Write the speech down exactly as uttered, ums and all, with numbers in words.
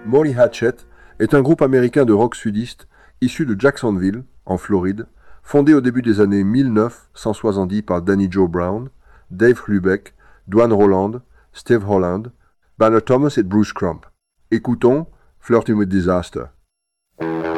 Molly Hatchet est un groupe américain de rock sudiste issu de Jacksonville, en Floride, fondé au début des années mille neuf cent soixante-dix par Danny Joe Brown, Dave Hlubeck, Dwan Roland, Steve Holland, Banner Thomas et Bruce Crump. Écoutons Flirting with Disaster.